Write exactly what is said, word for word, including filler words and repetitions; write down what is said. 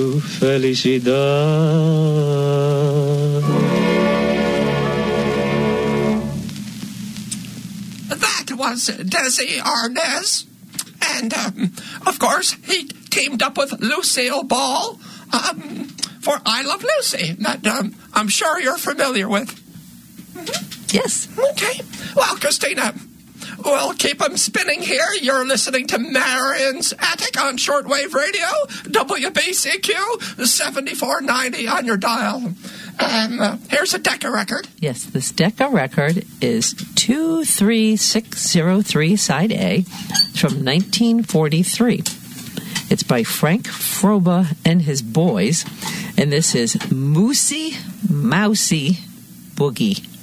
you felicidad. That was Desi Arnaz. And, um, of course, he teamed up with Lucille Ball um, for I Love Lucy, that um, I'm sure you're familiar with. Mm-hmm. Yes. Okay. Well, Christina, we'll keep them spinning here. You're listening to Marion's Attic on shortwave radio, W B C Q, seventy-four ninety on your dial. Um, uh, here's a Decca record. Yes, this Decca record is two three six zero three, side A, from nineteen forty-three. It's by Frank Froba and his boys, and this is Moosey Mousey Boogie.